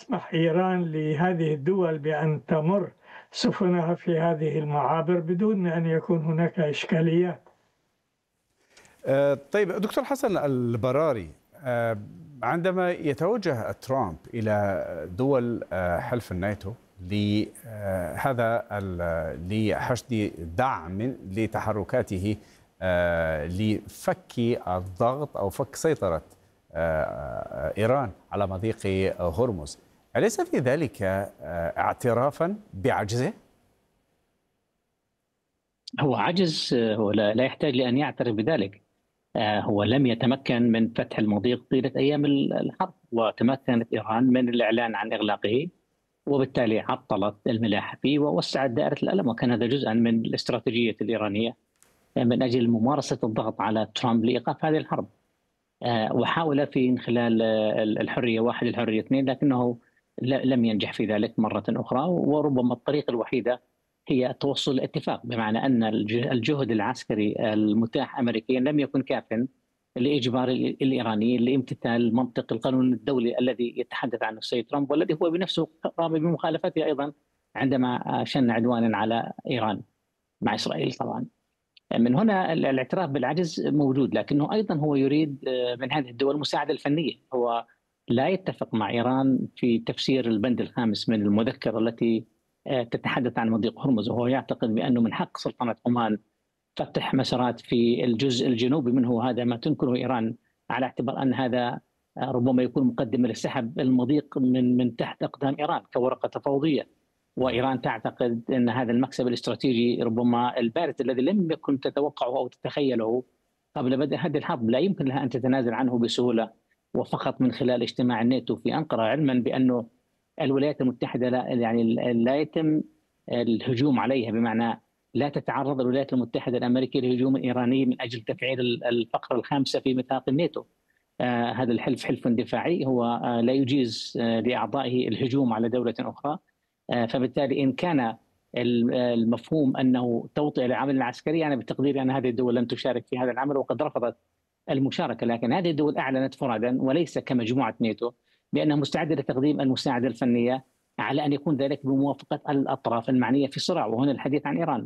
تسمح إيران لهذه الدول بأن تمر سفنها في هذه المعابر بدون أن يكون هناك إشكاليات. طيب دكتور حسن البراري، عندما يتوجه ترامب إلى دول حلف الناتو لهذا لحشد دعم لتحركاته لفك الضغط أو فك سيطرة إيران على مضيق هرمز، أليس في ذلك اعترافا بعجزه؟ هو عجز، هو لا يحتاج لأن يعترف بذلك. هو لم يتمكن من فتح المضيق طيلة أيام الحرب، وتمكنت إيران من الإعلان عن إغلاقه، وبالتالي عطلت الملاحة فيه ووسعت دائرة الألم، وكان هذا جزءا من الاستراتيجية الإيرانية من أجل ممارسة الضغط على ترامب لإيقاف هذه الحرب. وحاول في خلال الحرية واحد الحرية اثنين، لكنه لم ينجح في ذلك مرة أخرى، وربما الطريقة الوحيدة هي توصل الاتفاق، بمعنى أن الجهد العسكري المتاح أمريكيا لم يكن كافٍ لإجبار الإيرانيين لامتثال منطق القانون الدولي الذي يتحدث عنه السيد ترامب، والذي هو بنفسه قام بمخالفته أيضا عندما شن عدوانا على إيران مع إسرائيل. طبعا من هنا الاعتراف بالعجز موجود، لكنه أيضا هو يريد من هذه الدول المساعدة الفنية. هو لا يتفق مع إيران في تفسير البند الخامس من المذكرة التي تتحدث عن مضيق هرمز، وهو يعتقد بأنه من حق سلطنة عمان فتح مسارات في الجزء الجنوبي منه، وهذا ما تنكره إيران، على اعتبار أن هذا ربما يكون مقدمة لسحب المضيق من تحت أقدام إيران كورقة تفاوضية. وإيران تعتقد أن هذا المكسب الاستراتيجي ربما البارز الذي لم يكن تتوقعه أو تتخيله قبل بدء هذه الحرب لا يمكن لها أن تتنازل عنه بسهولة وفقط من خلال اجتماع الناتو في أنقرة، علما بأنه الولايات المتحدة لا يتم الهجوم عليها، بمعنى لا تتعرض الولايات المتحدة الأمريكية لهجوم إيراني من أجل تفعيل الفقرة الخامسة في ميثاق الناتو. هذا الحلف حلف دفاعي، هو لا يجيز لأعضائه الهجوم على دولة أخرى. فبالتالي إن كان المفهوم أنه توطئة للعمل العسكري، أنا بتقديري أن هذه الدول لن تشارك في هذا العمل وقد رفضت المشاركة، لكن هذه الدول أعلنت فردا وليس كمجموعة ناتو بأنها مستعدة لتقديم المساعدة الفنية، على أن يكون ذلك بموافقة الأطراف المعنية في الصراع، وهنا الحديث عن إيران.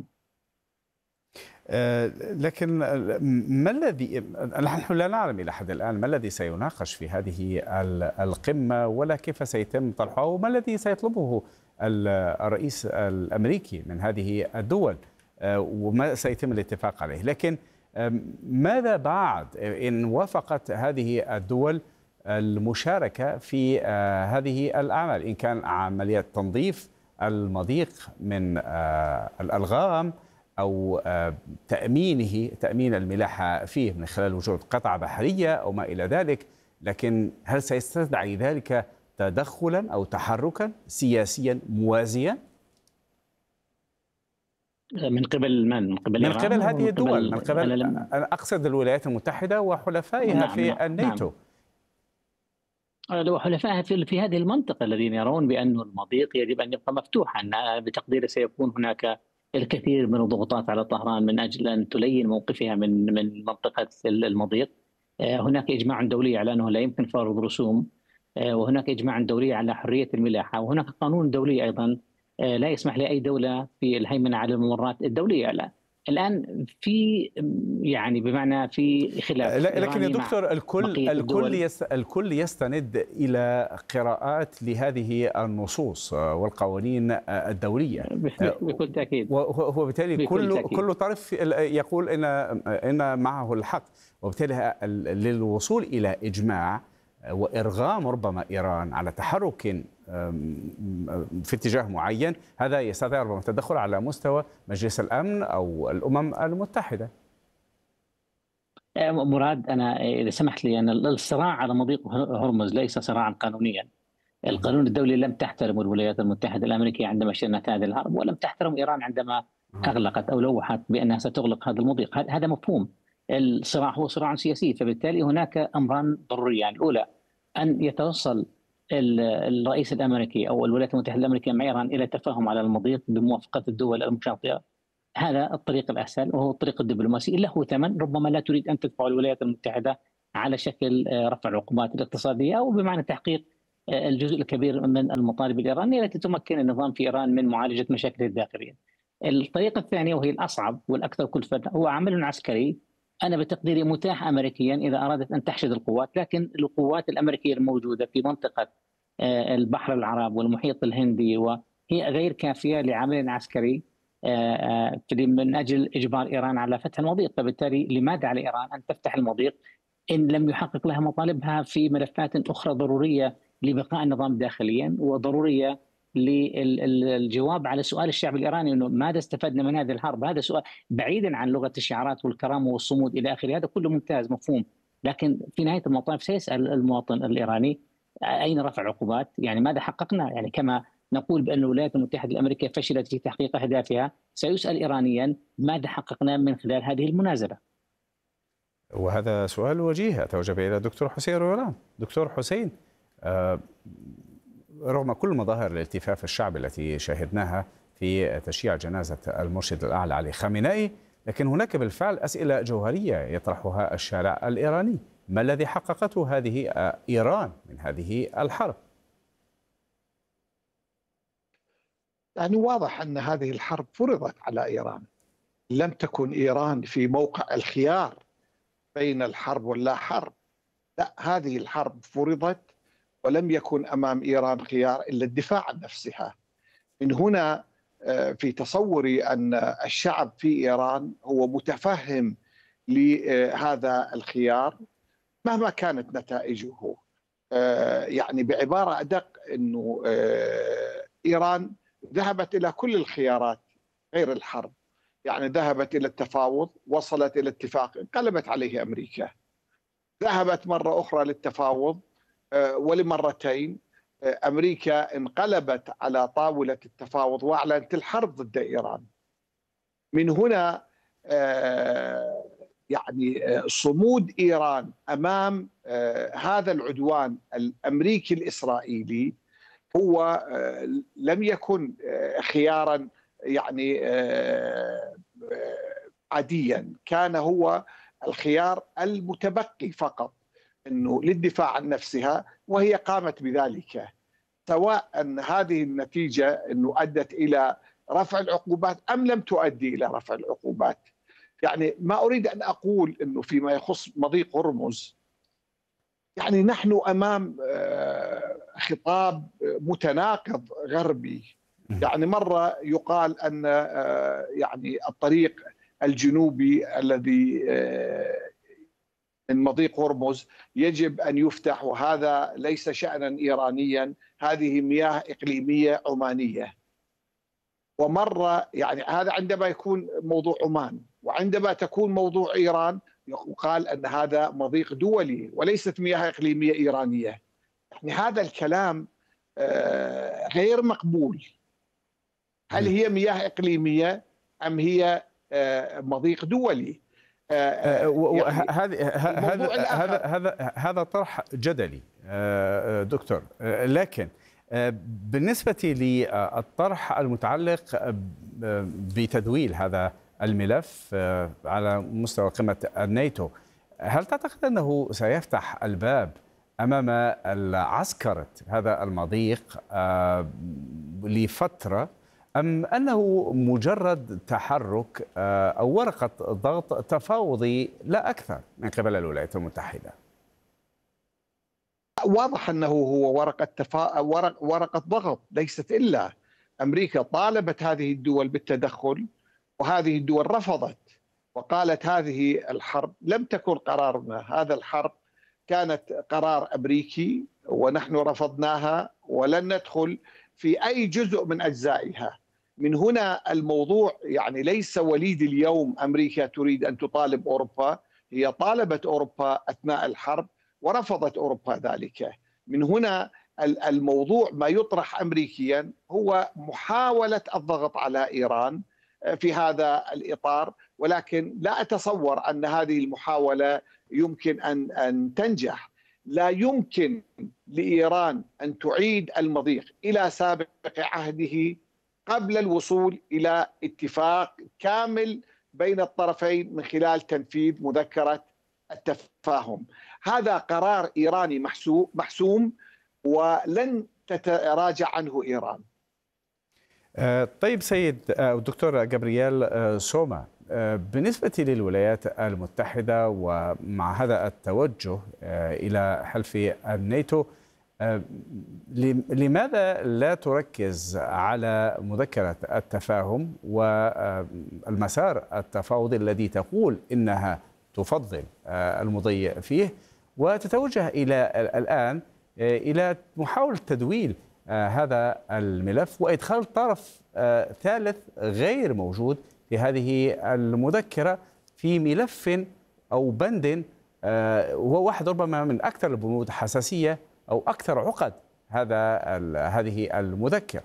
لكن ما الذي نحن لا نعلم إلى حد الآن ما الذي سيناقش في هذه القمة، ولا كيف سيتم طرحه، وما الذي سيطلبه الرئيس الأمريكي من هذه الدول، وما سيتم الاتفاق عليه. لكن ماذا بعد إن وافقت هذه الدول المشاركة في هذه الأعمال، إن كان عمليات تنظيف المضيق من الألغام أو تأمين الملاحة فيه من خلال وجود قطعة بحرية أو ما إلى ذلك؟ لكن هل سيستدعي ذلك تدخلا أو تحركا سياسيا موازيا؟ من قبل من؟ من قبل هذه الدول، من قبل أنا أقصد الولايات المتحدة وحلفائها في الناتو. وحلفائها في هذه المنطقة الذين يرون بأن المضيق يجب أن يبقى مفتوحا. بتقديري سيكون هناك الكثير من الضغوطات على طهران من أجل أن تلين موقفها من منطقة المضيق. هناك إجماع دولي على أنه لا يمكن فرض رسوم، وهناك إجماع دولي على حرية الملاحة، وهناك قانون دولي أيضا لا يسمح لأي دولة في الهيمنة على الممرات الدولية. الآن في يعني بمعنى في خلاف. لكن يا دكتور الكل يستند إلى قراءات لهذه النصوص والقوانين الدولية بكل تأكيد، وبالتالي كل طرف يقول إن معه الحق، وبالتالي للوصول إلى إجماع وإرغام ربما إيران على تحرك في اتجاه معين، هذا يستدعي ربما التدخل على مستوى مجلس الأمن أو الأمم المتحدة. مراد، أنا إذا سمحت لي، أن الصراع على مضيق هرمز ليس صراعا قانونيا. القانون الدولي لم تحترم الولايات المتحدة الأمريكية عندما شنت هذه الحرب، ولم تحترم إيران عندما أغلقت أو لوحت بأنها ستغلق هذا المضيق. هذا مفهوم. الصراع هو صراع سياسي، فبالتالي هناك أمران ضروريان. الأولى أن يتوصل الرئيس الأمريكي أو الولايات المتحدة الأمريكية مع إيران إلى تفاهم على المضيق بموافقة الدول المشاطئة. هذا الطريق الأسهل وهو الطريق الدبلوماسي، له ثمن ربما لا تريد أن تدفع الولايات المتحدة على شكل رفع العقوبات الاقتصادية أو بمعنى تحقيق الجزء الكبير من المطالب الإيرانية التي تمكن النظام في إيران من معالجة مشاكله الداخلية. الطريقة الثانية وهي الأصعب والأكثر كلفة هو عمل عسكري أنا بتقديري متاح أمريكيا إذا أرادت أن تحشد القوات، لكن القوات الأمريكية الموجودة في منطقة البحر العرب والمحيط الهندي وهي غير كافية لعمل عسكري من أجل إجبار إيران على فتح المضيق. فبالتالي لماذا على إيران أن تفتح المضيق إن لم يحقق لها مطالبها في ملفات أخرى ضرورية لبقاء النظام داخليا وضرورية للجواب على سؤال الشعب الإيراني أنه ماذا استفدنا من هذه الحرب؟ هذا سؤال بعيدا عن لغة الشعارات والكرامة والصمود إلى آخره، هذا كله ممتاز مفهوم، لكن في نهاية المطاف سيسأل المواطن الإيراني أين رفع العقوبات؟ يعني ماذا حققنا؟ يعني كما نقول بأن الولايات المتحدة الأمريكية فشلت في تحقيق أهدافها، سيسأل إيرانيا ماذا حققنا من خلال هذه المنازلة؟ وهذا سؤال وجيه أتوجه إلى الدكتور حسين رويلان. دكتور حسين، رغم كل مظاهر الالتفاف الشعبي التي شاهدناها في تشييع جنازة المرشد الأعلى علي خامنئي، لكن هناك بالفعل أسئلة جوهرية يطرحها الشارع الإيراني. ما الذي حققته هذه إيران من هذه الحرب؟ يعني واضح أن هذه الحرب فرضت على إيران، لم تكن إيران في موقع الخيار بين الحرب واللا حرب، لا، هذه الحرب فرضت ولم يكن أمام إيران خيار إلا الدفاع عن نفسها. من هنا في تصوري أن الشعب في إيران هو متفهم لهذا الخيار مهما كانت نتائجه. يعني بعبارة أدق أنه إيران ذهبت إلى كل الخيارات غير الحرب، يعني ذهبت إلى التفاوض، وصلت إلى اتفاق انقلبت عليه أمريكا، ذهبت مرة أخرى للتفاوض ولمرتين أمريكا انقلبت على طاولة التفاوض وأعلنت الحرب ضد إيران. من هنا يعني صمود إيران أمام هذا العدوان الأمريكي الإسرائيلي هو لم يكن خيارا يعني عاديا، كان هو الخيار المتبقي فقط انه للدفاع عن نفسها، وهي قامت بذلك، سواء ان هذه النتيجه انه ادت الى رفع العقوبات ام لم تؤدي الى رفع العقوبات. يعني ما اريد ان اقول انه فيما يخص مضيق هرمز يعني نحن امام خطاب متناقض غربي. يعني مره يقال ان يعني الطريق الجنوبي الذي من مضيق هرمز يجب أن يفتح، وهذا ليس شأنا إيرانيا، هذه مياه إقليمية عمانية. ومرة يعني هذا عندما يكون موضوع عمان، وعندما تكون موضوع إيران يقال أن هذا مضيق دولي وليست مياه إقليمية إيرانية. يعني هذا الكلام غير مقبول. هل هي مياه إقليمية أم هي مضيق دولي؟ هذا طرح جدلي دكتور، لكن بالنسبة للطرح المتعلق بتدويل هذا الملف على مستوى قمة الناتو، هل تعتقد أنه سيفتح الباب أمام عسكرة هذا المضيق لفترة، أم أنه مجرد تحرك أو ورقة ضغط تفاوضي لا أكثر من قبل الولايات المتحدة؟ واضح أنه هو ورقة ضغط، ليست إلا. أمريكا طالبت هذه الدول بالتدخل وهذه الدول رفضت وقالت هذه الحرب لم تكن قرارنا، هذا الحرب كانت قرار أمريكي ونحن رفضناها ولن ندخل في أي جزء من أجزائها. من هنا الموضوع يعني ليس وليد اليوم أمريكا تريد أن تطالب أوروبا، هي طالبت أوروبا أثناء الحرب ورفضت أوروبا ذلك. من هنا الموضوع ما يطرح أمريكيا هو محاولة الضغط على إيران في هذا الإطار، ولكن لا أتصور أن هذه المحاولة يمكن أن تنجح. لا يمكن لإيران أن تعيد المضيق إلى سابق عهده قبل الوصول إلى اتفاق كامل بين الطرفين من خلال تنفيذ مذكرة التفاهم. هذا قرار إيراني محسوم، ولن تتراجع عنه إيران. طيب سيد الدكتور جابرييل سوما، بالنسبة للولايات المتحدة ومع هذا التوجه إلى حلف الناتو، لماذا لا تركز على مذكرة التفاهم والمسار التفاوضي الذي تقول إنها تفضل المضي فيه، وتتوجه الآن إلى محاولة تدويل هذا الملف وإدخال طرف ثالث غير موجود في هذه المذكرة في ملف أو بند وهو واحد ربما من أكثر البنود حساسية أو أكثر عقد هذه المذكرة؟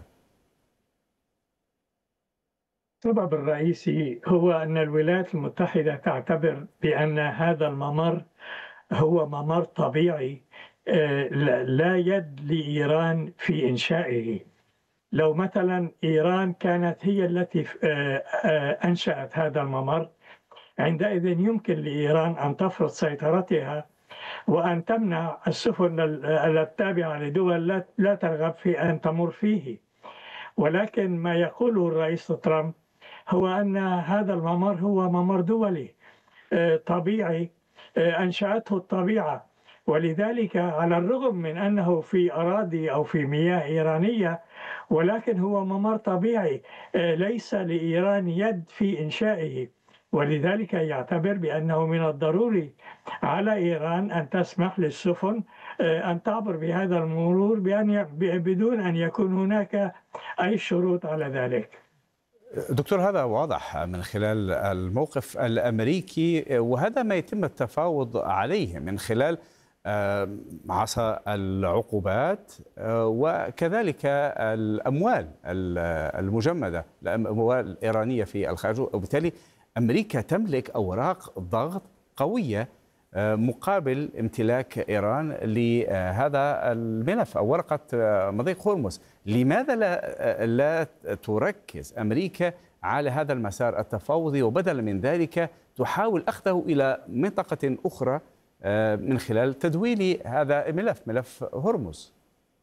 السبب الرئيسي هو أن الولايات المتحدة تعتبر بأن هذا الممر هو ممر طبيعي لا يد لإيران في إنشائه. لو مثلا إيران كانت هي التي أنشأت هذا الممر، عندئذ يمكن لإيران أن تفرض سيطرتها وأن تمنع السفن التابعة لدول لا ترغب في أن تمر فيه. ولكن ما يقوله الرئيس ترامب هو أن هذا الممر هو ممر دولي طبيعي أنشأته الطبيعة، ولذلك على الرغم من أنه في أراضي أو في مياه إيرانية، ولكن هو ممر طبيعي ليس لإيران يد في إنشائه، ولذلك يعتبر بأنه من الضروري على إيران أن تسمح للسفن أن تعبر بهذا المرور بدون أن يكون هناك أي شروط على ذلك. دكتور، هذا واضح من خلال الموقف الأمريكي، وهذا ما يتم التفاوض عليه من خلال عصا العقوبات وكذلك الأموال المجمدة، الأموال الإيرانية في الخارج، وبالتالي أمريكا تملك أوراق ضغط قوية مقابل امتلاك إيران لهذا الملف أو ورقة مضيق هرمز. لماذا لا تركز أمريكا على هذا المسار التفاوضي، وبدلا من ذلك تحاول أخذه إلى منطقة أخرى من خلال تدويل هذا الملف، ملف هرمز؟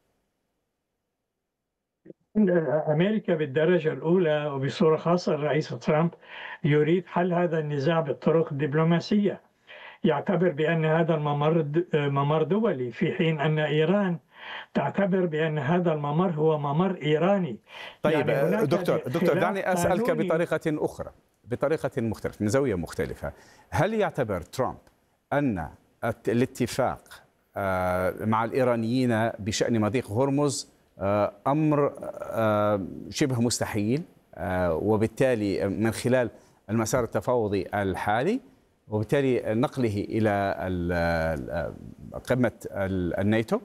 أمريكا بالدرجة الأولى وبصورة خاصة الرئيس ترامب يريد حل هذا النزاع بالطرق الدبلوماسية. يعتبر بأن هذا الممر ممر دولي، في حين أن إيران تعتبر بأن هذا الممر هو ممر إيراني. طيب يعني دكتور دعني أسألك بطريقة مختلفة، من زاوية مختلفة. هل يعتبر ترامب أن الاتفاق مع الإيرانيين بشأن مضيق هرمز أمر شبه مستحيل، وبالتالي من خلال المسار التفاوضي الحالي وبالتالي نقله إلى قمة الناتو؟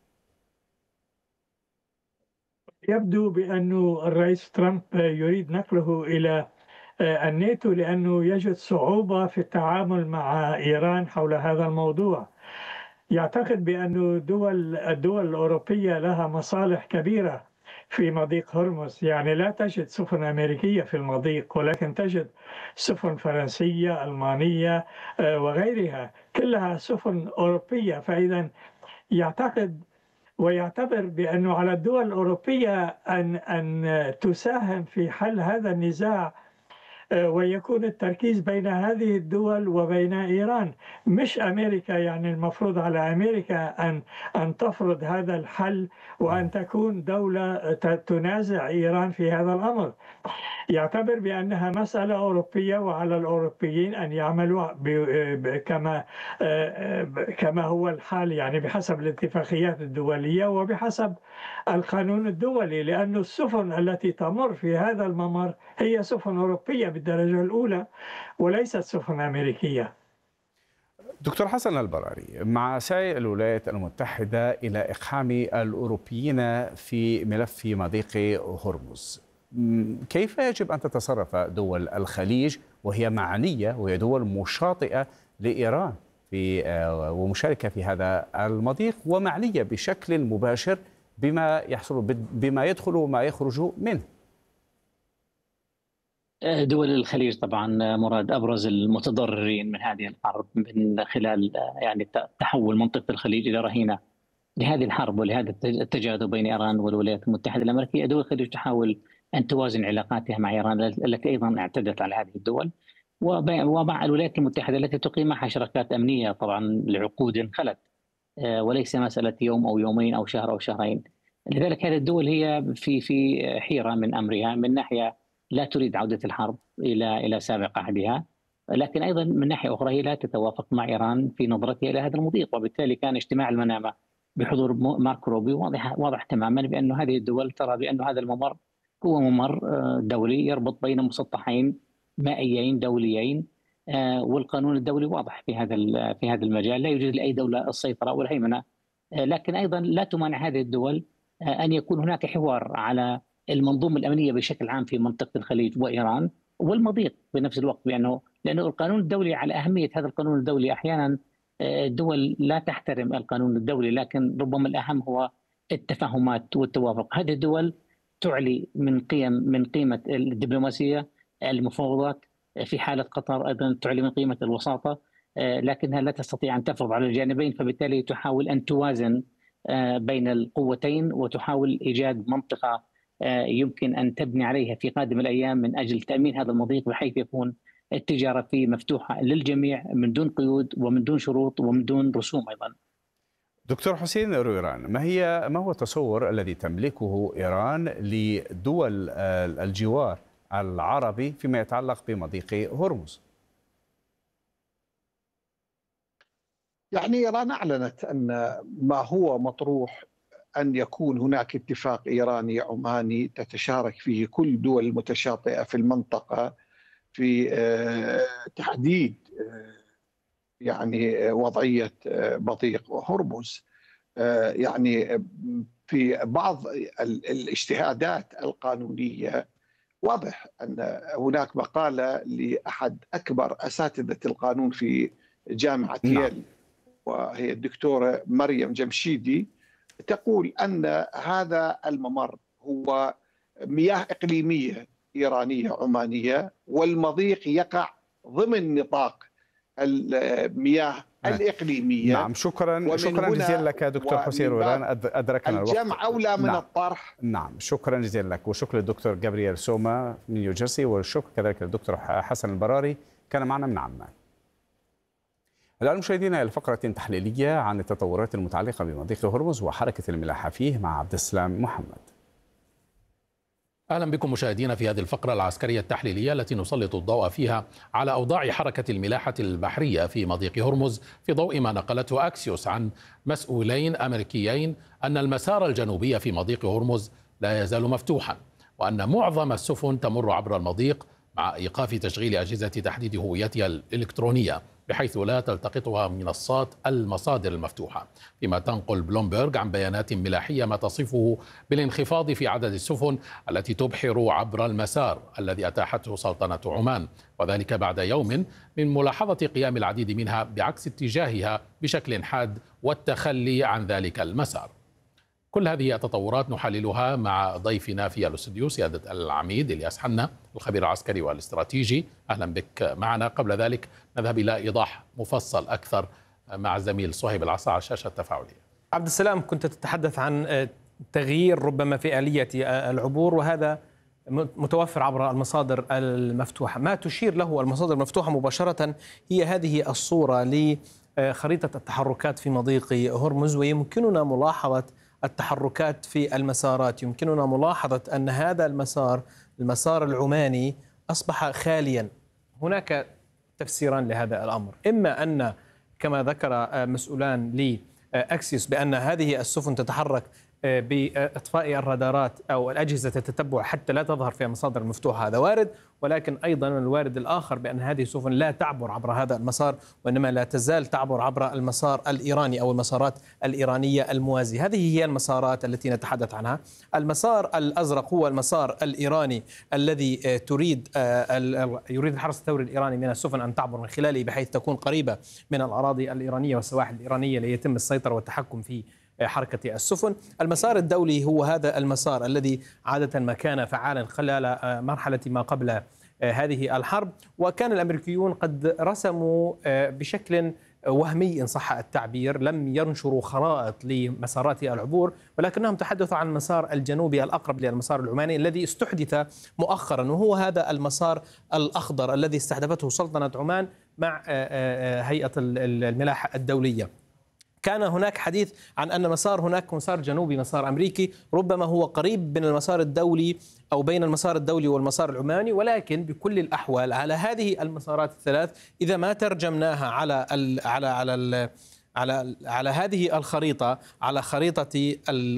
يبدو بأن الرئيس ترامب يريد نقله إلى الناتو لأنه يجد صعوبة في التعامل مع إيران حول هذا الموضوع. يعتقد بأن الدول الأوروبية لها مصالح كبيرة في مضيق هرمز، يعني لا تجد سفن أمريكية في المضيق، ولكن تجد سفن فرنسية، ألمانية وغيرها، كلها سفن أوروبية. فإذا يعتقد ويعتبر بأنه على الدول الأوروبية أن تساهم في حل هذا النزاع، ويكون التركيز بين هذه الدول وبين إيران، مش أمريكا. يعني المفروض على أمريكا أن تفرض هذا الحل وأن تكون دولة تنازع إيران في هذا الأمر. يعتبر بأنها مسألة أوروبية، وعلى الأوروبيين أن يعملوا كما هو الحال، يعني بحسب الاتفاقيات الدولية وبحسب القانون الدولي، لأن السفن التي تمر في هذا الممر هي سفن أوروبية بالدرجة الأولى وليست سفن أمريكية. دكتور حسن البراري، مع سعي الولايات المتحدة إلى إقحام الأوروبيين في ملف مضيق هرمز، كيف يجب أن تتصرف دول الخليج وهي معنية وهي دول مشاطئة لإيران ومشاركة في هذا المضيق ومعنية بشكل مباشر بما يدخل وما يخرج منه؟ دول الخليج طبعا مراد ابرز المتضررين من هذه الحرب من خلال يعني تحول منطقه الخليج الى رهينه لهذه الحرب ولهذا التجاذب بين إيران والولايات المتحدة الأمريكية، دول الخليج تحاول أن توازن علاقاتها مع إيران التي أيضا اعتدت على هذه الدول، ومع الولايات المتحدة التي تقيم معها شراكات أمنية طبعا لعقود خلت، وليس مسألة يوم أو يومين أو شهر أو شهرين. لذلك هذه الدول هي في حيرة من أمرها، من ناحية لا تريد عودة الحرب إلى سابق عهدها، لكن أيضا من ناحية أخرى هي لا تتوافق مع إيران في نظرتها إلى هذا المضيق. وبالتالي كان اجتماع المنامة بحضور ماركو روبيو واضح تماما بأن هذه الدول ترى بأن هذا الممر هو ممر دولي يربط بين مسطحين مائيين دوليين، والقانون الدولي واضح في هذا المجال، لا يوجد لأي دولة السيطرة والهيمنة. لكن أيضا لا تمانع هذه الدول أن يكون هناك حوار على المنظومة الأمنية بشكل عام في منطقة الخليج وإيران والمضيق بنفس الوقت، لأنه القانون الدولي، على أهمية هذا القانون الدولي. أحيانا الدول لا تحترم القانون الدولي، لكن ربما الأهم هو التفاهمات والتوافق. هذه الدول تعلي من قيمة الدبلوماسية، المفاوضات، في حالة قطر أيضا تعلي من قيمة الوساطة، لكنها لا تستطيع أن تفرض على الجانبين، فبالتالي تحاول أن توازن بين القوتين وتحاول إيجاد منطقة يمكن أن تبني عليها في قادم الأيام من أجل تأمين هذا المضيق، بحيث يكون التجارة فيه مفتوحة للجميع من دون قيود ومن دون شروط ومن دون رسوم أيضا. دكتور حسين رويران، ما هو التصور الذي تملكه إيران لدول الجوار العربي فيما يتعلق بمضيق هرمز؟ يعني إيران أعلنت أن ما هو مطروح أن يكون هناك اتفاق إيراني عماني تتشارك فيه كل الدول المتشاطئة في المنطقة في تحديد يعني وضعية مضيق هرمز. يعني في بعض الاجتهادات القانونية واضح أن هناك مقالة لأحد أكبر أساتذة القانون في جامعة ييل، وهي الدكتورة مريم جمشيدي، تقول أن هذا الممر هو مياه إقليمية إيرانية عمانية، والمضيق يقع ضمن نطاق المياه الإقليمية. نعم، شكرا جزيلا لك دكتور حسين رويران، أدركنا الوقت. الجمع أولى من الطرح. نعم، شكرا جزيلا لك، وشكرا للدكتور جابرييل سوما من نيوجيرسي، والشكر كذلك للدكتور حسن البراري كان معنا من عمان. الآن مشاهدينا الفقرة تحليلية عن التطورات المتعلقة بمضيق هرمز وحركة الملاحة فيه مع عبد السلام محمد. أهلا بكم مشاهدينا في هذه الفقرة العسكرية التحليلية التي نسلط الضوء فيها على أوضاع حركة الملاحة البحرية في مضيق هرمز، في ضوء ما نقلته أكسيوس عن مسؤولين أمريكيين أن المسار الجنوبي في مضيق هرمز لا يزال مفتوحا، وأن معظم السفن تمر عبر المضيق مع إيقاف تشغيل أجهزة تحديد هويتها الإلكترونية، بحيث لا تلتقطها منصات المصادر المفتوحة. فيما تنقل بلومبرغ عن بيانات ملاحية ما تصفه بالانخفاض في عدد السفن التي تبحر عبر المسار الذي أتاحته سلطنة عمان، وذلك بعد يوم من ملاحظة قيام العديد منها بعكس اتجاهها بشكل حاد والتخلي عن ذلك المسار. كل هذه التطورات نحللها مع ضيفنا في الاستوديو سيادة العميد إلياس حنا، الخبير العسكري والاستراتيجي. أهلا بك معنا. قبل ذلك نذهب إلى إيضاح مفصل أكثر مع الزميل صهيب العصا على الشاشة التفاعلية. عبد السلام، كنت تتحدث عن تغيير ربما في آلية العبور، وهذا متوفر عبر المصادر المفتوحة. ما تشير له المصادر المفتوحة مباشرة هي هذه الصورة لخريطة التحركات في مضيق هرمز، ويمكننا ملاحظة التحركات في المسارات. يمكننا ملاحظة أن هذا المسار العماني أصبح خاليا. هناك تفسيران لهذا الأمر، إما أن كما ذكر مسؤولان لأكسيوس بأن هذه السفن تتحرك بإطفاء الرادارات أو الأجهزة التتبع حتى لا تظهر في المصادر المفتوحة، هذا وارد. ولكن أيضا الوارد الآخر بأن هذه السفن لا تعبر عبر هذا المسار، وإنما لا تزال تعبر عبر المسار الإيراني أو المسارات الإيرانية الموازية. هذه هي المسارات التي نتحدث عنها. المسار الأزرق هو المسار الإيراني الذي يريد الحرس الثوري الإيراني من السفن أن تعبر من خلاله، بحيث تكون قريبة من الأراضي الإيرانية والسواحل الإيرانية ليتم السيطرة والتحكم في حركة السفن. المسار الدولي هو هذا المسار الذي عادة ما كان فعالا خلال مرحلة ما قبل هذه الحرب، وكان الأمريكيون قد رسموا بشكل وهمي إن صح التعبير، لم ينشروا خرائط لمسارات العبور، ولكنهم تحدثوا عن المسار الجنوبي الأقرب للمسار العماني الذي استحدث مؤخرا، وهو هذا المسار الأخضر الذي استهدفته سلطنة عمان مع هيئة الملاحة الدولية. كان هناك حديث عن أن هناك مسار جنوبي، مسار أمريكي، ربما هو قريب من المسار الدولي أو بين المسار الدولي والمسار العماني، ولكن بكل الأحوال على هذه المسارات الثلاث إذا ما ترجمناها على هذه الخريطة، على خريطة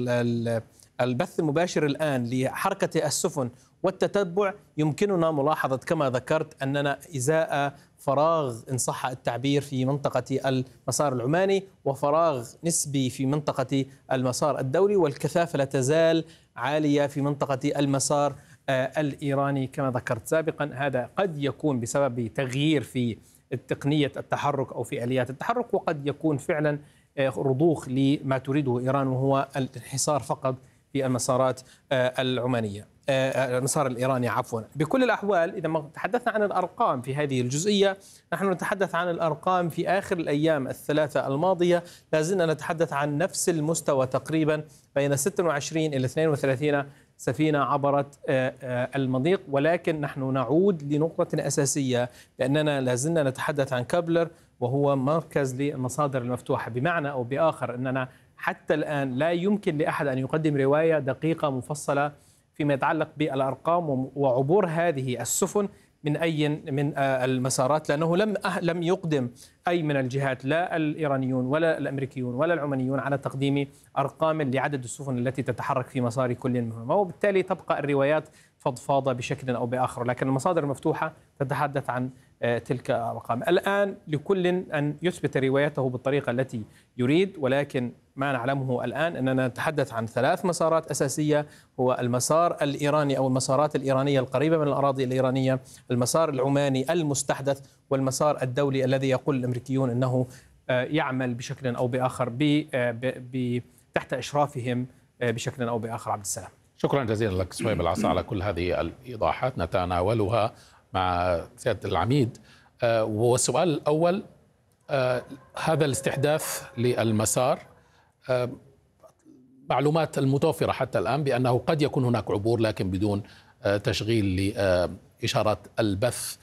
البث المباشر الآن لحركة السفن والتتبع، يمكننا ملاحظة كما ذكرت أننا إزاء فراغ إن صح التعبير في منطقة المسار العماني وفراغ نسبي في منطقة المسار الدولي، والكثافة لا تزال عالية في منطقة المسار الإيراني كما ذكرت سابقا. هذا قد يكون بسبب تغيير في تقنية التحرك أو في آليات التحرك، وقد يكون فعلا رضوخ لما تريده إيران وهو الانحصار فقط في المسارات العمانية، المسار الإيراني عفوا. بكل الأحوال إذا ما تحدثنا عن الأرقام في هذه الجزئية، نحن نتحدث عن الأرقام في آخر الأيام الثلاثة الماضية، لازلنا نتحدث عن نفس المستوى تقريبا بين 26 إلى 32 سفينة عبرت المضيق، ولكن نحن نعود لنقطة أساسية، لأننا لازلنا نتحدث عن كابلر وهو مركز للمصادر المفتوحة، بمعنى أو بآخر أننا حتى الآن لا يمكن لأحد أن يقدم رواية دقيقة مفصلة فيما يتعلق بالأرقام وعبور هذه السفن من أي من المسارات، لأنه لم يقدم أي من الجهات، لا الإيرانيون ولا الأمريكيون ولا العمانيون، على تقديم أرقام لعدد السفن التي تتحرك في مسار كل منهما، وبالتالي تبقى الروايات فضفاضة بشكل أو بآخر، لكن المصادر المفتوحة تتحدث عن تلك الأرقام. الآن لكل أن يثبت روايته بالطريقة التي يريد، ولكن ما نعلمه الآن أننا نتحدث عن 3 مسارات أساسية، هو المسار الإيراني أو المسارات الإيرانية القريبة من الأراضي الإيرانية، المسار العماني المستحدث، والمسار الدولي الذي يقول الأمريكيون أنه يعمل بشكل أو بآخر تحت إشرافهم بشكل أو بآخر. عبد السلام، شكرا جزيلا لك سويب العصا على كل هذه الإيضاحات، نتناولها مع سيادة العميد. والسؤال الأول، هذا الاستحداث للمسار، معلومات المتوفرة حتى الآن بأنه قد يكون هناك عبور لكن بدون تشغيل لإشارات البث.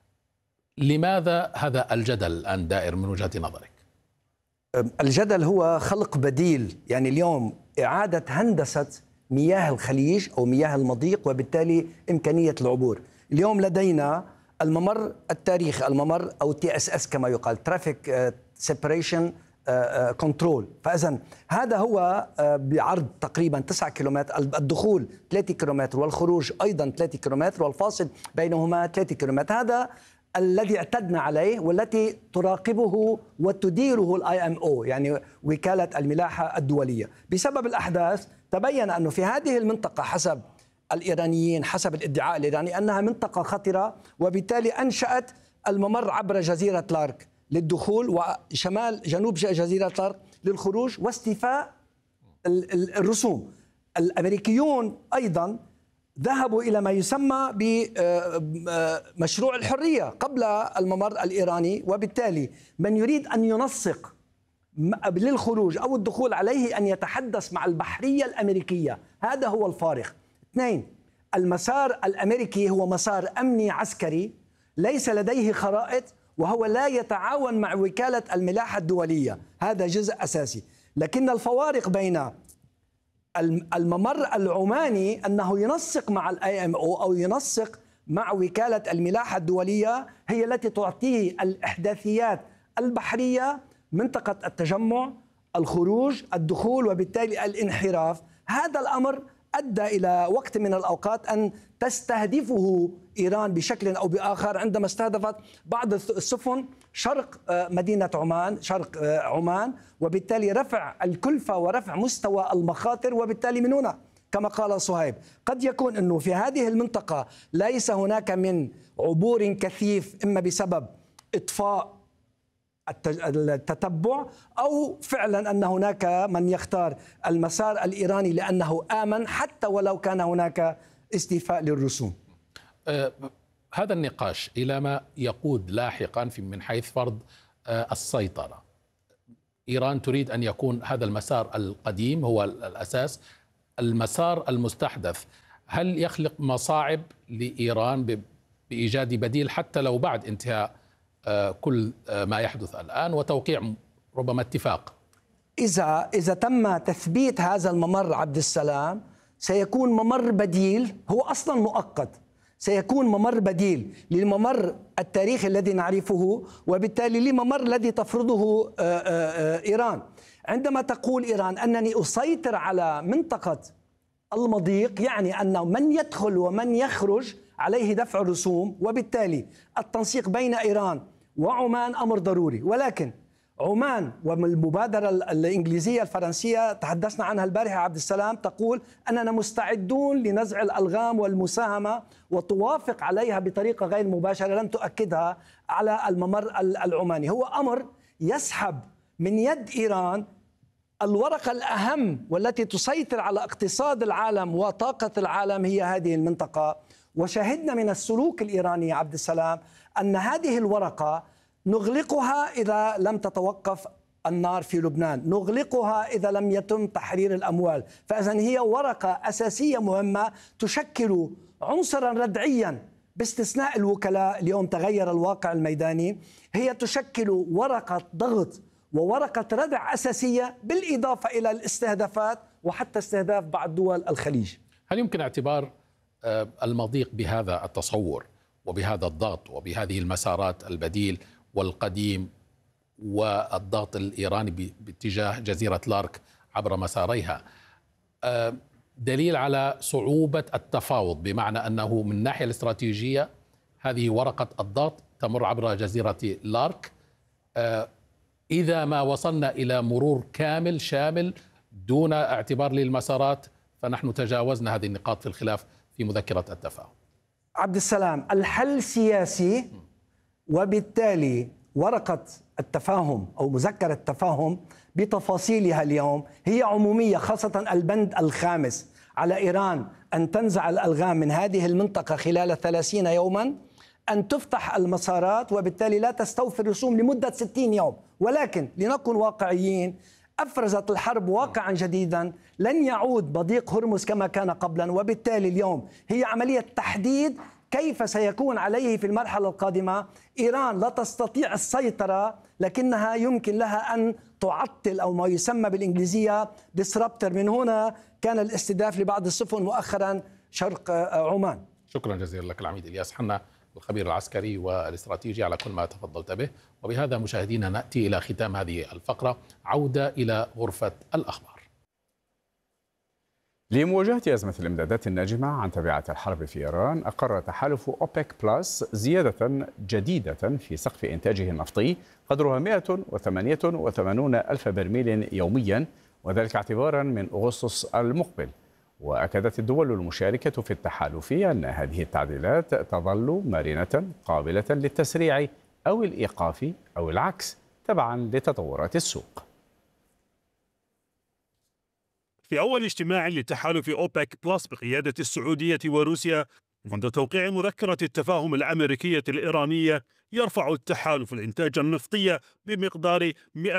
لماذا هذا الجدل الآن دائر من وجهة نظرك؟ الجدل هو خلق بديل، يعني اليوم إعادة هندسة مياه الخليج أو مياه المضيق وبالتالي إمكانية العبور. اليوم لدينا الممر التاريخي، الممر أو TSS كما يقال، Traffic Separation Control. فإذن هذا هو بعرض تقريبا 9 كيلومتر، الدخول 3 كيلومتر والخروج أيضا 3 كيلومتر، والفاصل بينهما 3 كيلومتر. هذا الذي اعتدنا عليه والتي تراقبه وتديره IMO، يعني وكالة الملاحة الدولية. بسبب الأحداث تبين أنه في هذه المنطقة حسب الإيرانيين، حسب الادعاء الإيراني، أنها منطقة خطرة، وبالتالي أنشأت الممر عبر جزيرة لارك للدخول وشمال جنوب جزيرة لارك للخروج واستيفاء الرسوم. الأمريكيون أيضا ذهبوا إلى ما يسمى بمشروع الحرية قبل الممر الإيراني، وبالتالي من يريد أن ينسق للخروج أو الدخول عليه أن يتحدث مع البحرية الأمريكية. هذا هو الفارق. 2، المسار الأمريكي هو مسار أمني عسكري، ليس لديه خرائط، وهو لا يتعاون مع وكالة الملاحة الدولية، هذا جزء أساسي. لكن الفوارق بين الممر العماني أنه ينسق مع IMO أو ينسق مع وكالة الملاحة الدولية هي التي تعطيه الإحداثيات البحرية، منطقة التجمع، الخروج، الدخول، وبالتالي الانحراف. هذا الأمر أدى إلى وقت من الأوقات أن تستهدفه إيران بشكل أو بآخر عندما استهدفت بعض السفن شرق مدينة عمان، شرق عمان، وبالتالي رفع الكلفة ورفع مستوى المخاطر. وبالتالي من هنا كما قال صهيب قد يكون أنه في هذه المنطقة ليس هناك من عبور كثيف، إما بسبب إطفاء التتبع أو فعلا أن هناك من يختار المسار الإيراني لأنه آمن حتى ولو كان هناك استيفاء للرسوم. هذا النقاش إلى ما يقود لاحقا من حيث فرض السيطرة. إيران تريد أن يكون هذا المسار القديم هو الأساس. المسار المستحدث هل يخلق مصاعب لإيران بإيجاد بديل حتى لو بعد انتهاء كل ما يحدث الآن وتوقيع ربما اتفاق؟ إذا تم تثبيت هذا الممر عبد السلام سيكون ممر بديل، هو أصلا مؤقت، سيكون ممر بديل للممر التاريخي الذي نعرفه، وبالتالي للممر الذي تفرضه إيران. عندما تقول إيران أنني أسيطر على منطقة المضيق، يعني أن من يدخل ومن يخرج عليه دفع رسوم، وبالتالي التنسيق بين إيران وعمان أمر ضروري. ولكن عمان والمبادرة الإنجليزية الفرنسية تحدثنا عنها البارحة عبد السلام تقول أننا مستعدون لنزع الألغام والمساهمة، وتوافق عليها بطريقة غير مباشرة لم تؤكدها على الممر العماني. هو أمر يسحب من يد إيران الورقة الأهم والتي تسيطر على اقتصاد العالم وطاقة العالم، هي هذه المنطقة. وشاهدنا من السلوك الإيراني عبد السلام أن هذه الورقة نغلقها إذا لم تتوقف النار في لبنان، نغلقها إذا لم يتم تحرير الأموال. فإذن هي ورقة أساسية مهمة تشكل عنصرا ردعيا باستثناء الوكلاء. اليوم تغير الواقع الميداني، هي تشكل ورقة ضغط وورقة ردع أساسية، بالإضافة إلى الاستهدافات وحتى استهداف بعض دول الخليج. هل يمكن اعتبار المضيق بهذا التصور وبهذا الضغط وبهذه المسارات البديل والقديم والضغط الإيراني باتجاه جزيرة لارك عبر مساريها دليل على صعوبة التفاوض، بمعنى أنه من الناحية الاستراتيجية هذه ورقة الضغط تمر عبر جزيرة لارك، إذا ما وصلنا إلى مرور كامل شامل دون اعتبار للمسارات فنحن تجاوزنا هذه النقاط في الخلاف في مذكرة التفاهم. عبد السلام، الحل سياسي، وبالتالي ورقة التفاهم أو مذكرة التفاهم بتفاصيلها اليوم هي عمومية، خاصة البند الخامس على إيران أن تنزع الألغام من هذه المنطقة خلال 30 يوما، أن تفتح المسارات وبالتالي لا تستوفي الرسوم لمدة 60 يوم. ولكن لنكن واقعيين، أفرزت الحرب واقعا جديدا، لن يعود مضيق هرمز كما كان قبلا، وبالتالي اليوم هي عملية تحديد كيف سيكون عليه في المرحلة القادمة. إيران لا تستطيع السيطرة، لكنها يمكن لها أن تعطل أو ما يسمى بالإنجليزية disruptor. من هنا كان الاستهداف لبعض السفن مؤخرا شرق عمان. شكرا جزيلا لك العميد إلياس حنا، الخبير العسكري والاستراتيجي، على كل ما تفضلت به. وبهذا مشاهدينا نأتي إلى ختام هذه الفقرة، عودة إلى غرفة الأخبار. لمواجهة أزمة الإمدادات الناجمة عن تبعات الحرب في إيران، أقر تحالف أوبك بلس زيادة جديدة في سقف إنتاجه النفطي قدرها 188 ألف برميل يوميا، وذلك اعتبارا من أغسطس المقبل. وأكدت الدول المشاركة في التحالف أن هذه التعديلات تظل مرنة قابلة للتسريع أو الإيقاف أو العكس تبعا لتطورات السوق. في أول اجتماع لتحالف أوبك بلس بقيادة السعودية وروسيا منذ توقيع مذكرة التفاهم الأمريكية الإيرانية، يرفع التحالف الإنتاج النفطي بمقدار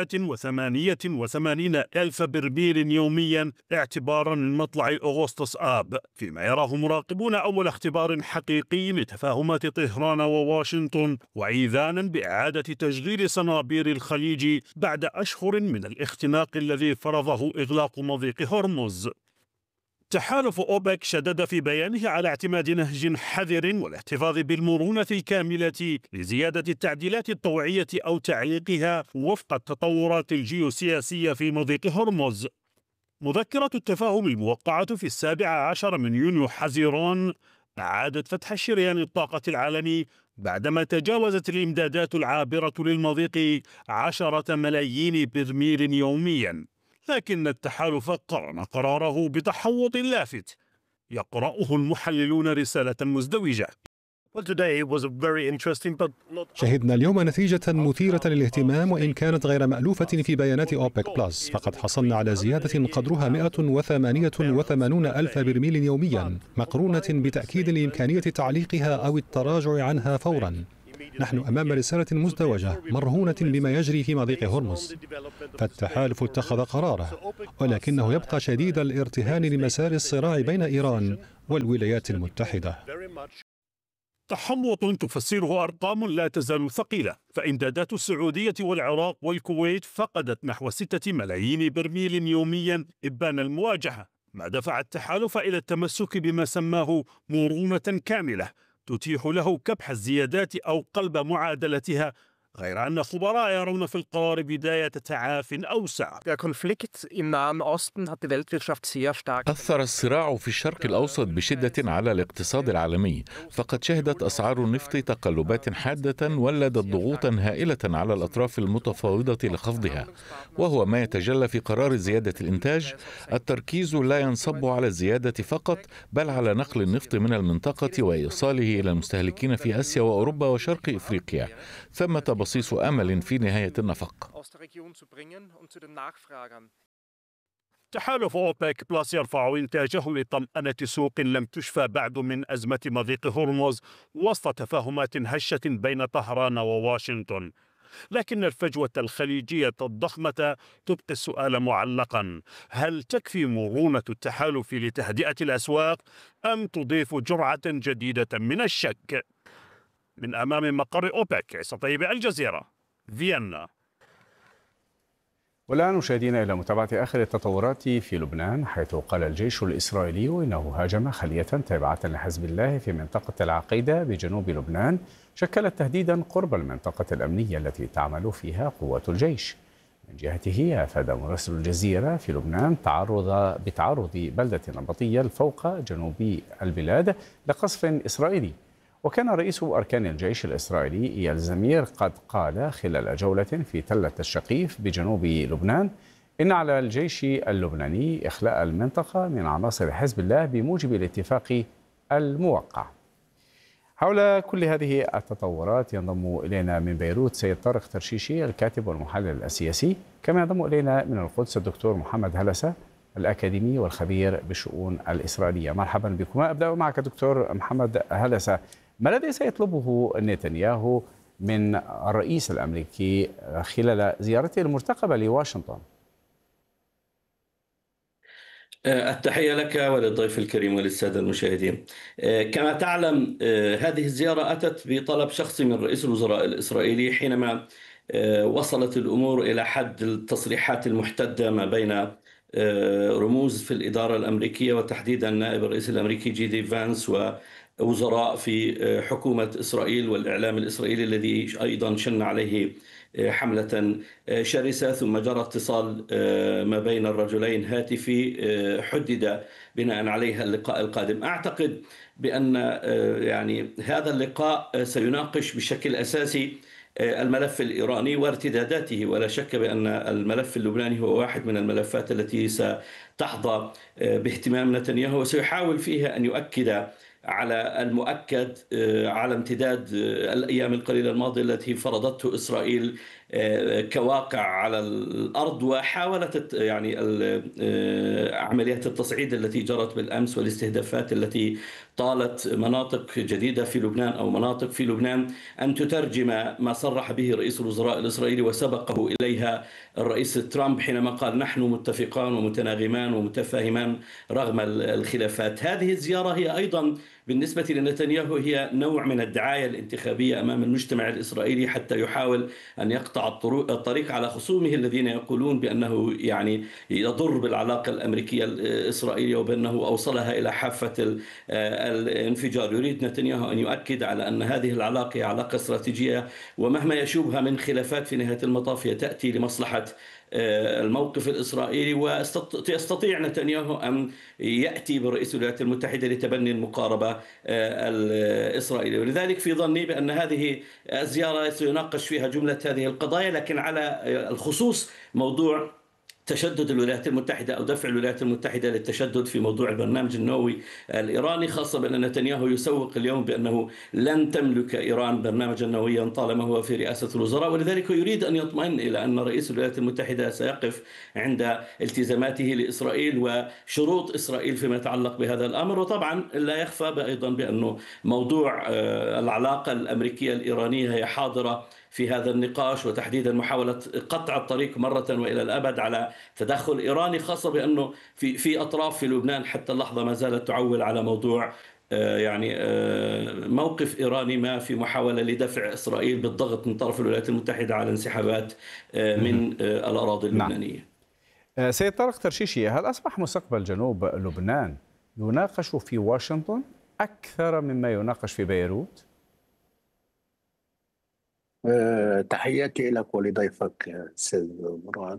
188 ألف برميل يوميا اعتبارا من مطلع أغسطس آب، فيما يراه مراقبون أول اختبار حقيقي لتفاهمات طهران وواشنطن، وإيذانا بإعادة تشغيل صنابير الخليج بعد أشهر من الاختناق الذي فرضه إغلاق مضيق هرمز. تحالف أوبك شدد في بيانه على اعتماد نهج حذر والاحتفاظ بالمرونة الكاملة لزيادة التعديلات الطوعية أو تعليقها وفق التطورات الجيوسياسية في مضيق هرمز. مذكرة التفاهم الموقعة في 17 من يونيو حزيران أعادت فتح شريان الطاقة العالمي بعدما تجاوزت الإمدادات العابرة للمضيق 10 ملايين برميل يوميا، لكن التحالف قرن قراره بتحوط لافت يقرأه المحللون رسالة مزدوجة. شهدنا اليوم نتيجة مثيرة للاهتمام وإن كانت غير مألوفة في بيانات أوبك بلس، فقد حصلنا على زيادة قدرها 188 ألف برميل يوميا، مقرونة بتأكيد لإمكانية تعليقها أو التراجع عنها فورا. نحن أمام رسالة مزدوجة مرهونة بما يجري في مضيق هرمز، فالتحالف اتخذ قراره، ولكنه يبقى شديد الارتهان لمسار الصراع بين إيران والولايات المتحدة. تحوط تفسره أرقام لا تزال ثقيلة، فإمدادات السعودية والعراق والكويت فقدت نحو 6 ملايين برميل يوميا إبان المواجهة، ما دفع التحالف إلى التمسك بما سماه مرونة كاملة تتيح له كبح الزيادات أو قلب معادلتها، غير أن خبراء يرون في القرار بداية تعاف أوسع. أثر الصراع في الشرق الأوسط بشدة على الاقتصاد العالمي، فقد شهدت أسعار النفط تقلبات حادة ولدت ضغوطا هائلة على الأطراف المتفاوضة لخفضها، وهو ما يتجلى في قرار زيادة الإنتاج. التركيز لا ينصب على الزيادة فقط، بل على نقل النفط من المنطقة وإيصاله إلى المستهلكين في آسيا وأوروبا وشرق إفريقيا. ثمة بصيص أمل في نهاية النفق. تحالف أوبك بلس يرفع إنتاجه لطمأنة سوق لم تشفى بعد من أزمة مضيق هرمز وسط تفاهمات هشة بين طهران وواشنطن، لكن الفجوة الخليجية الضخمة تبقي السؤال معلقا: هل تكفي مرونة التحالف لتهدئة الأسواق أم تضيف جرعة جديدة من الشك؟ من أمام مقر أوبك، عيسى طيب، الجزيرة، فيينا. والآن مشاهدينا إلى متابعة آخر التطورات في لبنان، حيث قال الجيش الإسرائيلي إنه هاجم خلية تابعة لحزب الله في منطقة العقيدة بجنوب لبنان شكلت تهديدا قرب المنطقة الأمنية التي تعمل فيها قوات الجيش. من جهته أفاد مراسل الجزيرة في لبنان بتعرض بلدة نبطية الفوق جنوب البلاد لقصف إسرائيلي. وكان رئيس أركان الجيش الإسرائيلي إيال زمير قد قال خلال جولة في تلة الشقيف بجنوب لبنان إن على الجيش اللبناني إخلاء المنطقة من عناصر حزب الله بموجب الاتفاق الموقع. حول كل هذه التطورات ينضم إلينا من بيروت سيد طارق ترشيشي الكاتب والمحلل السياسي، كما ينضم إلينا من القدس الدكتور محمد هلسة الأكاديمي والخبير بالشؤون الإسرائيلية. مرحبا بكم. أبدأ معك دكتور محمد هلسة، ما الذي سيطلبه نتنياهو من الرئيس الأمريكي خلال زيارته المرتقبة لواشنطن؟ التحية لك وللضيف الكريم وللسادة المشاهدين. كما تعلم هذه الزيارة أتت بطلب شخصي من رئيس الوزراء الإسرائيلي حينما وصلت الأمور إلى حد التصريحات المحتدة ما بين رموز في الإدارة الأمريكية وتحديدا نائب الرئيس الأمريكي جي دي فانس ووزراء في حكومة إسرائيل والإعلام الإسرائيلي الذي أيضا شن عليه حملة شرسة، ثم جرى اتصال ما بين الرجلين هاتفي حدد بناء عليها اللقاء القادم. أعتقد بأن يعني هذا اللقاء سيناقش بشكل أساسي الملف الإيراني وارتداداته، ولا شك بأن الملف اللبناني هو واحد من الملفات التي ستحظى باهتمام نتنياهو، وسيحاول فيها أن يؤكد على المؤكد على امتداد الأيام القليلة الماضية التي فرضته إسرائيل كواقع على الأرض، وحاولت يعني عمليات التصعيد التي جرت بالأمس والاستهدافات التي طالت مناطق جديدة في لبنان أو مناطق في لبنان أن تترجم ما صرح به رئيس الوزراء الإسرائيلي وسبقه إليها الرئيس ترامب حينما قال نحن متفقان ومتناغمان ومتفاهمان رغم الخلافات. هذه الزيارة هي أيضا بالنسبة لنتنياهو هي نوع من الدعاية الانتخابية أمام المجتمع الإسرائيلي حتى يحاول أن يقطع الطريق على خصومه الذين يقولون بأنه يعني يضر بالعلاقة الأمريكية الإسرائيلية وبأنه أوصلها إلى حافة الانفجار. يريد نتنياهو أن يؤكد على أن هذه العلاقة هي علاقة استراتيجية، ومهما يشوبها من خلافات في نهاية المطاف هي تأتي لمصلحة الموقف الإسرائيلي، ويستطيع نتنياهو أن يأتي برئيس الولايات المتحدة لتبني المقاربة الإسرائيلية. ولذلك في ظني بأن هذه الزيارة سيناقش فيها جملة هذه القضايا، لكن على الخصوص موضوع تشدد الولايات المتحدة أو دفع الولايات المتحدة للتشدد في موضوع البرنامج النووي الإيراني، خاصة بأن نتنياهو يسوق اليوم بأنه لن تملك إيران برنامجا نوويا طالما هو في رئاسة الوزراء، ولذلك يريد أن يطمئن إلى أن رئيس الولايات المتحدة سيقف عند التزاماته لإسرائيل وشروط إسرائيل فيما يتعلق بهذا الأمر. وطبعا لا يخفى أيضا بأنه موضوع العلاقة الأمريكية الإيرانية هي حاضرة في هذا النقاش، وتحديدا محاولة قطع الطريق مرة وإلى الأبد على تدخل إيراني، خاصة بأنه في أطراف في لبنان حتى اللحظة ما زالت تعول على موضوع يعني موقف إيراني ما في محاولة لدفع إسرائيل بالضغط من طرف الولايات المتحدة على انسحابات من الأراضي اللبنانية. سيد طارق ترشيشي، هل أصبح مستقبل جنوب لبنان يناقش في واشنطن أكثر مما يناقش في بيروت؟ تحياتي لك ولضيفك أستاذ مراد.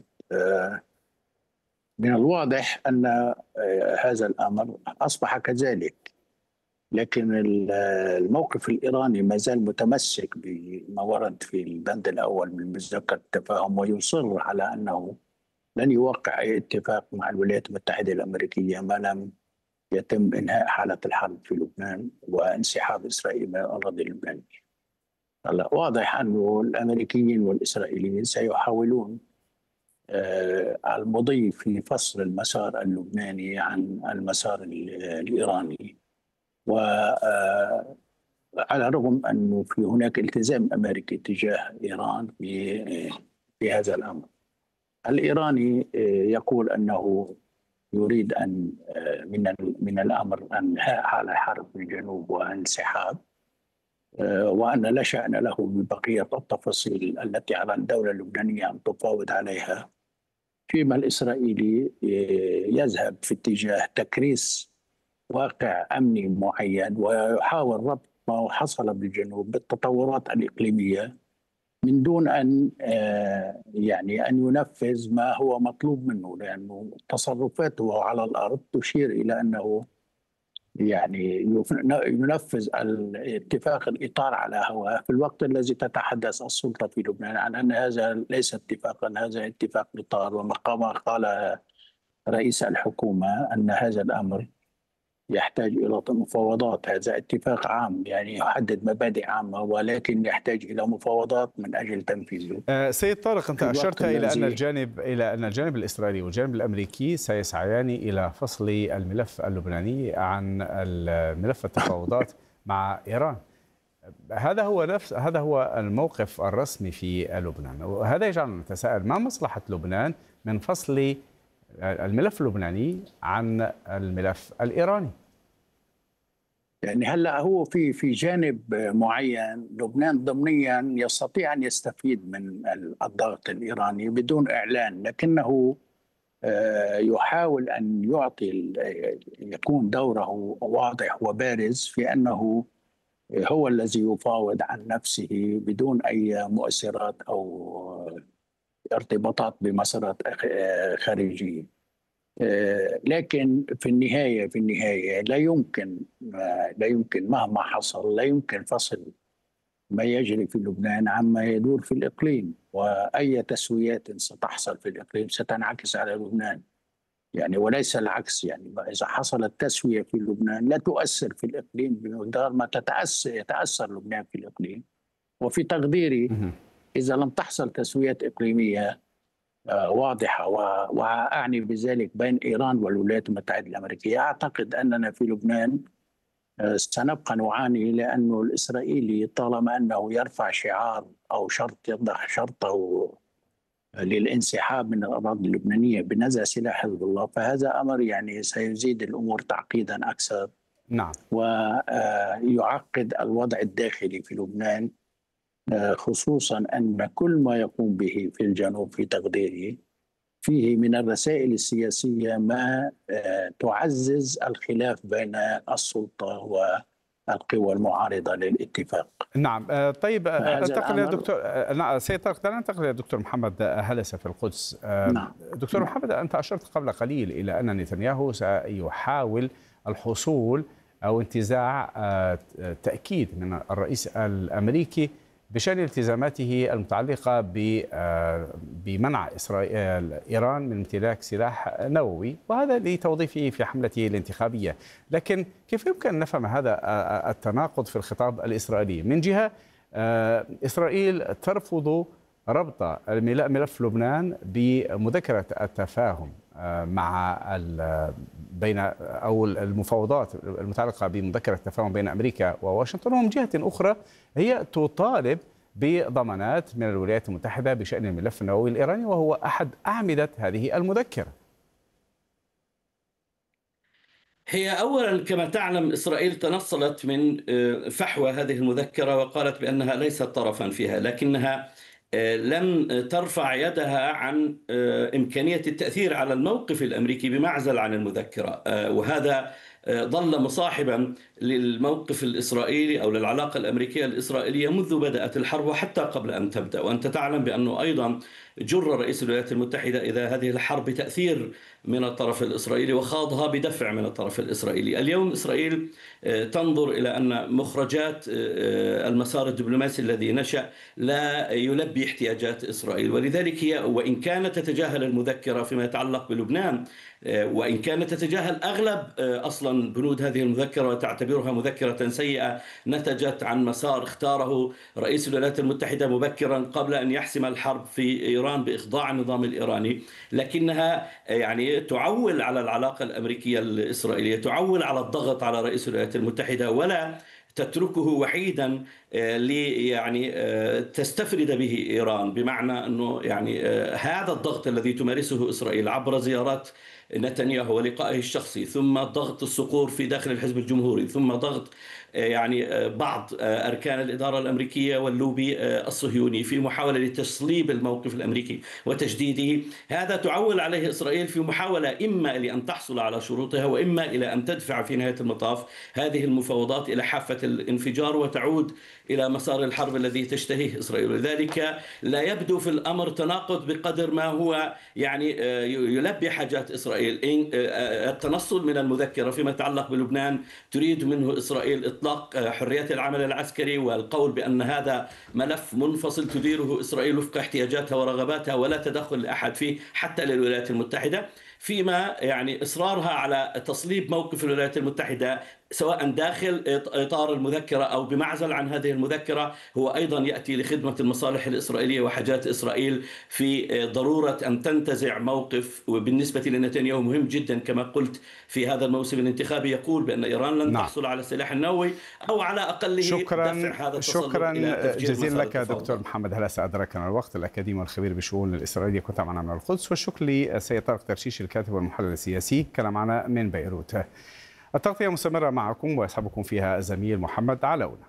من الواضح أن هذا الأمر أصبح كذلك، لكن الموقف الإيراني ما زال متمسك بما ورد في البند الأول من مذكرة التفاهم، ويصر على أنه لن يوقع أي اتفاق مع الولايات المتحدة الأمريكية ما لم يتم إنهاء حالة الحرب في لبنان وانسحاب إسرائيل من الأراضي اللبنانية. هلا واضح أنه الأمريكيين والإسرائيليين سيحاولون المضي في فصل المسار اللبناني عن المسار الإيراني، وعلى الرغم أنه في هناك التزام أمريكي تجاه إيران في هذا الأمر. الإيراني يقول أنه يريد أن من الأمر أنهاء حالة الحرب في الجنوب وانسحاب، وأن لا شأن له ببقية التفاصيل التي على الدولة اللبنانية أن تفاوض عليها، فيما الإسرائيلي يذهب في اتجاه تكريس واقع أمني معين ويحاول ربط ما حصل بالجنوب بالتطورات الإقليمية من دون أن يعني أن ينفذ ما هو مطلوب منه، لأنه تصرفاته على الأرض تشير إلى أنه يعني ينفذ الاتفاق الإطار على هواه في الوقت الذي تتحدث السلطة في لبنان عن أن هذا ليس اتفاقا، هذا اتفاق إطار. ومقام قال رئيس الحكومة أن هذا الأمر يحتاج إلى مفاوضات، هذا اتفاق عام يعني يحدد مبادئ عامة ولكن يحتاج إلى مفاوضات من أجل تنفيذه. سيد طارق، أنت أشرت إلى أن الجانب الإسرائيلي والجانب الأمريكي سيسعيان إلى فصل الملف اللبناني عن ملف التفاوضات مع إيران. هذا هو الموقف الرسمي في لبنان، وهذا يجعلنا نتساءل ما مصلحة لبنان من فصل الملف اللبناني عن الملف الإيراني؟ يعني هلا هو في جانب معين لبنان ضمنيا يستطيع أن يستفيد من الضغط الإيراني بدون إعلان، لكنه يحاول أن يكون دوره واضح وبارز في أنه هو الذي يفاوض عن نفسه بدون أي مؤثرات أو ارتباطات بمسارات خارجية. لكن في النهاية لا يمكن مهما حصل لا يمكن فصل ما يجري في لبنان عما يدور في الإقليم، وأي تسويات ستحصل في الإقليم ستنعكس على لبنان يعني، وليس العكس. يعني إذا حصلت تسوية في لبنان لا تؤثر في الإقليم بمقدار ما يتأثر لبنان في الإقليم. وفي تقديري إذا لم تحصل تسويات إقليمية واضحة، وأعني بذلك بين إيران والولايات المتحدة الأمريكية، أعتقد أننا في لبنان سنبقى نعاني، لأنه الإسرائيلي طالما أنه يرفع شعار أو يضع شرطه للانسحاب من الأراضي اللبنانية بنزع سلاح حزب الله، فهذا أمر يعني سيزيد الأمور تعقيدا أكثر. نعم. ويعقد الوضع الداخلي في لبنان، خصوصا أن كل ما يقوم به في الجنوب في تقديري فيه من الرسائل السياسية ما تعزز الخلاف بين السلطة والقوى المعارضة للاتفاق. نعم. طيب انتقل يا دكتور. سيد طارق، ننتقل يا دكتور محمد هلسة في القدس. نعم. دكتور محمد، أنت أشرت قبل قليل إلى أن نتنياهو سيحاول الحصول أو انتزاع تأكيد من الرئيس الأمريكي بشأن التزاماته المتعلقة بمنع إيران من امتلاك سلاح نووي، وهذا لتوظيفه في حملته الانتخابية. لكن كيف يمكن أن نفهم هذا التناقض في الخطاب الإسرائيلي؟ من جهة إسرائيل ترفض ربط ملف لبنان بمذكرة التفاهم مع بين أو المفاوضات المتعلقة بمذكرة التفاهم بين أمريكا وواشنطن، ومن جهة أخرى هي تطالب بضمانات من الولايات المتحدة بشأن الملف النووي الإيراني، وهو أحد أعمدة هذه المذكرة. هي أولا كما تعلم إسرائيل تنصلت من فحوى هذه المذكرة وقالت بأنها ليست طرفا فيها، لكنها لم ترفع يدها عن إمكانية التأثير على الموقف الأمريكي بمعزل عن المذكرة، وهذا ظل مصاحبا للموقف الإسرائيلي أو للعلاقة الأمريكية الإسرائيلية منذ بدأت الحرب وحتى قبل أن تبدأ. وأنت تعلم بأنه أيضا جر رئيس الولايات المتحدة إذا هذه الحرب بتأثير من الطرف الإسرائيلي وخاضها بدفع من الطرف الإسرائيلي. اليوم إسرائيل تنظر إلى أن مخرجات المسار الدبلوماسي الذي نشأ لا يلبي احتياجات إسرائيل، ولذلك هي وإن كانت تتجاهل المذكرة فيما يتعلق بلبنان، وإن كانت تتجاهل أغلب أصلا بنود هذه المذكرة وتعتبرها مذكرة سيئة نتجت عن مسار اختاره رئيس الولايات المتحدة مبكرا قبل أن يحسم الحرب في إيران بإخضاع النظام الإيراني، لكنها يعني تعول على العلاقة الأمريكية الإسرائيلية، تعول على الضغط على رئيس الولايات المتحدة، ولا تتركه وحيدا يعني تستفرد به إيران، بمعنى أنه يعني هذا الضغط الذي تمارسه إسرائيل عبر زيارات نتنياهو ولقائه الشخصي، ثم ضغط الصقور في داخل الحزب الجمهوري، ثم ضغط يعني بعض أركان الإدارة الأمريكية واللوبي الصهيوني في محاولة لتصليب الموقف الأمريكي وتجديده، هذا تعول عليه إسرائيل في محاولة إما لأن تحصل على شروطها وإما إلى أن تدفع في نهاية المطاف هذه المفاوضات إلى حافة الانفجار وتعود إلى مسار الحرب الذي تشتهيه إسرائيل. لذلك لا يبدو في الأمر تناقض بقدر ما هو يعني يلبي حاجات إسرائيل. التنصل من المذكرة فيما يتعلق بلبنان تريد منه إسرائيل إطلاق حرية العمل العسكري والقول بأن هذا ملف منفصل تديره إسرائيل وفق احتياجاتها ورغباتها ولا تدخل لأحد فيه حتى للولايات المتحدة، فيما يعني إصرارها على تصليب موقف الولايات المتحدة سواء داخل إطار المذكرة أو بمعزل عن هذه المذكرة هو أيضا يأتي لخدمة المصالح الإسرائيلية وحاجات إسرائيل في ضرورة أن تنتزع موقف. وبالنسبة لنتنياهو مهم جدا كما قلت في هذا الموسم الانتخابي يقول بأن إيران لن تحصل على السلاح النووي أو على أقله دفع هذا التصلب. شكرا جزيلا لك دكتور محمد هلاسة، أدركنا الوقت، الأكاديمي والخبير بالشؤون الإسرائيلية، كنت معنا من القدس. والشكر للسيد طارق ترشيش الكاتب والمحلل السياسي كان معنا من بيروت. التغطية مستمرة معكم ويصحبكم فيها الزميل محمد علاونا.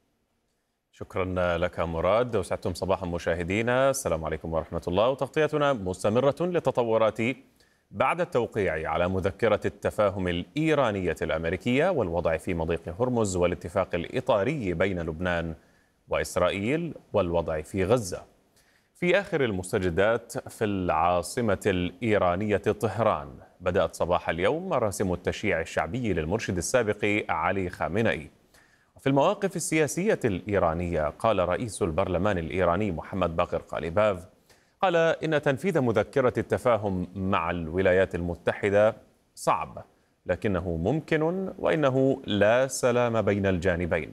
شكرا لك مراد، وسعدتم صباحا مشاهدينا، السلام عليكم ورحمة الله. وتغطيتنا مستمرة للتطورات بعد التوقيع على مذكرة التفاهم الإيرانية الأمريكية والوضع في مضيق هرمز والاتفاق الإطاري بين لبنان وإسرائيل والوضع في غزة. في آخر المستجدات في العاصمة الإيرانية طهران بدأت صباح اليوم مراسم التشييع الشعبي للمرشد السابق علي خامنئي. وفي المواقف السياسية الإيرانية قال رئيس البرلمان الإيراني محمد باقر قاليباف قال إن تنفيذ مذكرة التفاهم مع الولايات المتحدة صعب لكنه ممكن وإنه لا سلام بين الجانبين.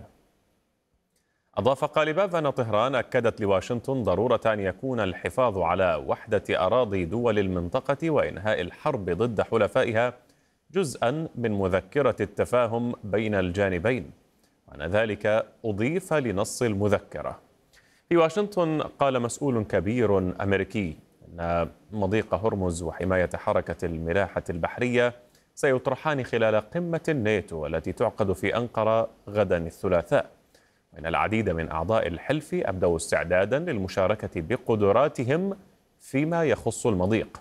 أضاف قاليباف أن طهران أكدت لواشنطن ضرورة أن يكون الحفاظ على وحدة أراضي دول المنطقة وإنهاء الحرب ضد حلفائها جزءا من مذكرة التفاهم بين الجانبين، وأن ذلك أضيف لنص المذكرة. في واشنطن قال مسؤول كبير أمريكي أن مضيق هرمز وحماية حركة الملاحة البحرية سيطرحان خلال قمة الناتو التي تعقد في أنقرة غدا الثلاثاء، وإن العديد من أعضاء الحلف أبدوا استعدادا للمشاركة بقدراتهم فيما يخص المضيق.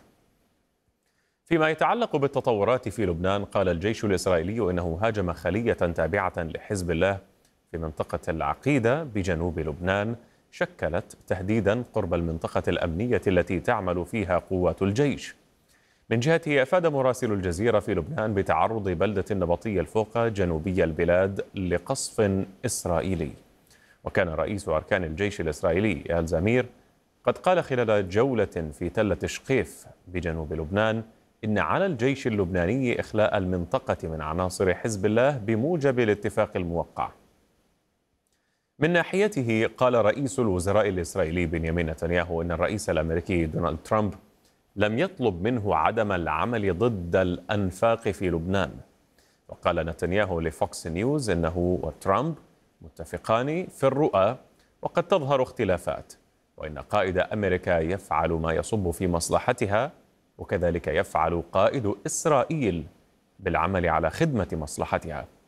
فيما يتعلق بالتطورات في لبنان قال الجيش الإسرائيلي إنه هاجم خلية تابعة لحزب الله في منطقة العقيدة بجنوب لبنان شكلت تهديدا قرب المنطقة الأمنية التي تعمل فيها قوات الجيش. من جهته أفاد مراسل الجزيرة في لبنان بتعرض بلدة النبطية الفوقة جنوبي البلاد لقصف إسرائيلي. وكان رئيس أركان الجيش الإسرائيلي إيال زمير قد قال خلال جولة في تلة شقيف بجنوب لبنان إن على الجيش اللبناني إخلاء المنطقة من عناصر حزب الله بموجب الاتفاق الموقع. من ناحيته قال رئيس الوزراء الإسرائيلي بنيامين نتنياهو إن الرئيس الأمريكي دونالد ترامب لم يطلب منه عدم العمل ضد الأنفاق في لبنان. وقال نتنياهو لفوكس نيوز إنه وترامب متفقان في الرؤى وقد تظهر اختلافات، وإن قائد أمريكا يفعل ما يصب في مصلحتها، وكذلك يفعل قائد إسرائيل بالعمل على خدمة مصلحتها.